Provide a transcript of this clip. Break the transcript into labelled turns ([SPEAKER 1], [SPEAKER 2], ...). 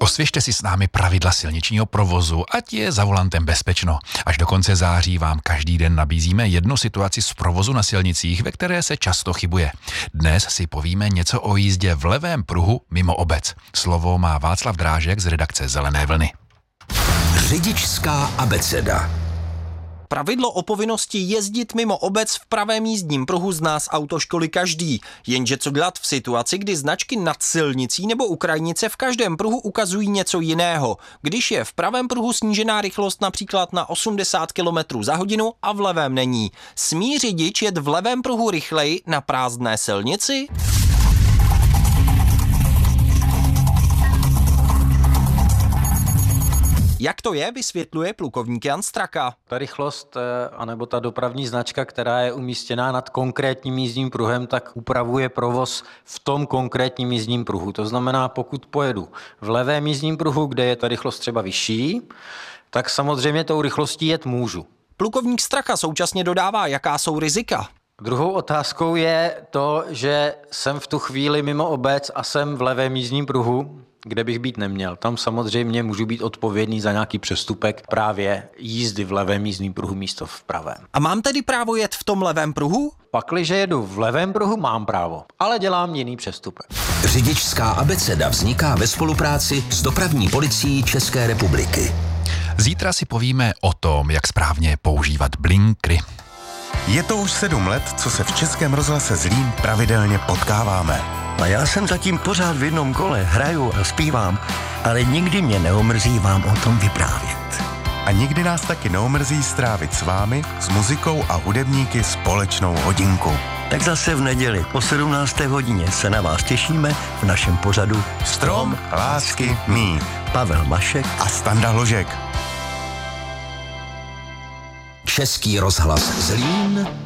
[SPEAKER 1] Osvěžte si s námi pravidla silničního provozu, ať je za volantem bezpečno. Až do konce září vám každý den nabízíme jednu situaci z provozu na silnicích, ve které se často chybuje. Dnes si povíme něco o jízdě v levém pruhu mimo obec. Slovo má Václav Drážek z redakce Zelené vlny.
[SPEAKER 2] Řidičská abeceda.
[SPEAKER 3] Pravidlo o povinnosti jezdit mimo obec v pravém jízdním pruhu zná z autoškoly každý. Jenže co dělat v situaci, kdy značky nad silnicí nebo u krajnice v každém pruhu ukazují něco jiného. Když je v pravém pruhu snížená rychlost například na 80 km za hodinu a v levém není. Smí řidič jet v levém pruhu rychleji na prázdné silnici? Jak to je, vysvětluje plukovník Jan Straka.
[SPEAKER 4] Ta rychlost, anebo ta dopravní značka, která je umístěná nad konkrétním jízdním pruhem, tak upravuje provoz v tom konkrétním jízdním pruhu. To znamená, pokud pojedu v levém jízdním pruhu, kde je ta rychlost třeba vyšší, tak samozřejmě tou rychlostí jet můžu.
[SPEAKER 3] Plukovník Straka současně dodává, jaká jsou rizika.
[SPEAKER 4] Druhou otázkou je to, že jsem v tu chvíli mimo obec a jsem v levém jízdním pruhu, kde bych být neměl. Tam samozřejmě můžu být odpovědný za nějaký přestupek právě jízdy v levém jízdním pruhu místo v pravém.
[SPEAKER 3] A mám tedy právo jet v tom levém pruhu?
[SPEAKER 4] Pakliže jedu v levém pruhu, mám právo, ale dělám jiný přestupek.
[SPEAKER 2] Řidičská abeceda vzniká ve spolupráci s dopravní policií České republiky.
[SPEAKER 1] Zítra si povíme o tom, jak správně používat blinkry.
[SPEAKER 5] Je to už 7 let, co se v Českém rozhlase Zlín pravidelně potkáváme.
[SPEAKER 6] A já jsem zatím pořád v jednom kole, hraju a zpívám, ale nikdy mě neomrzí vám o tom vyprávět.
[SPEAKER 5] A nikdy nás taky neomrzí strávit s vámi, s muzikou a hudebníky společnou hodinku.
[SPEAKER 6] Tak zase v neděli po 17. hodině se na vás těšíme v našem pořadu
[SPEAKER 5] Strom lásky mý.
[SPEAKER 6] Pavel Mašek
[SPEAKER 5] A Standa Hložek.
[SPEAKER 2] Český rozhlas Zlín.